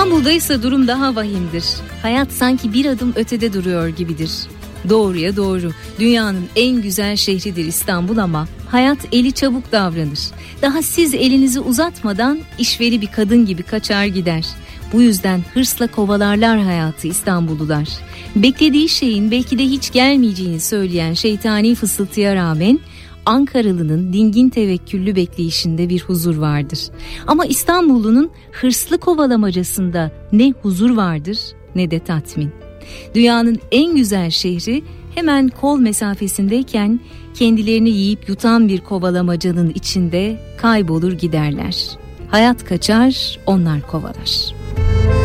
İstanbul'daysa durum daha vahimdir. Hayat sanki bir adım ötede duruyor gibidir. Doğruya doğru, dünyanın en güzel şehridir İstanbul ama hayat eli çabuk davranır. Daha siz elinizi uzatmadan işveli bir kadın gibi kaçar gider. Bu yüzden hırsla kovalarlar hayatı İstanbullular. Beklediği şeyin belki de hiç gelmeyeceğini söyleyen şeytani fısıltıya rağmen Ankaralı'nın dingin tevekküllü bekleyişinde bir huzur vardır. Ama İstanbullunun hırslı kovalamacasında ne huzur vardır ne de tatmin. Dünyanın en güzel şehri hemen kol mesafesindeyken kendilerini yiyip yutan bir kovalamacanın içinde kaybolur giderler. Hayat kaçar, onlar kovalar.